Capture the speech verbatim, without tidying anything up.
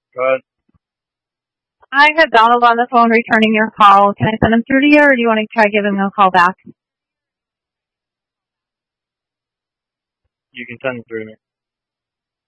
Go ahead. I have Donald on the phone returning your call. Can I send him through to you, or do you want to try giving him a call back? You can send it through to me.